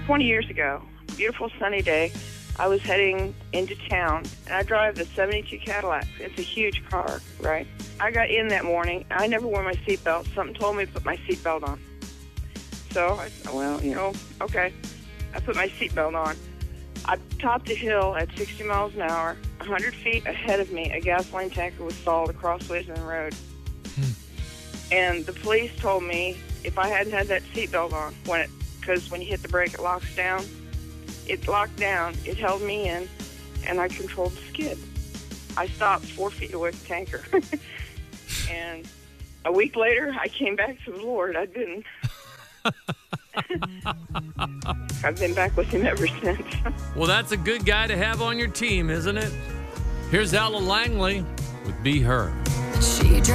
20 years ago, beautiful sunny day, I was heading into town, and I drive the 72 Cadillac. It's a huge car, right? I got in that morning. I never wore my seatbelt. Something told me to put my seatbelt on. So I said, well, okay. I put my seatbelt on. I topped a hill at 60 miles an hour. 100 feet ahead of me, a gasoline tanker was stalled crossways in the road. And the police told me if I hadn't had that seatbelt on, because when you hit the brake, it locks down. It locked down, it held me in, and I controlled the skid. I stopped 4 feet away from the tanker. And a week later, I came back to the Lord. I didn't. I've been back with him ever since. Well, that's a good guy to have on your team, isn't it? Here's Ella Langley with Be Her. She